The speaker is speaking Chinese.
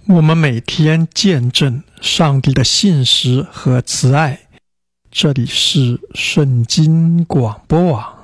我们每天见证上帝的信实和慈爱。这里是圣经广播网。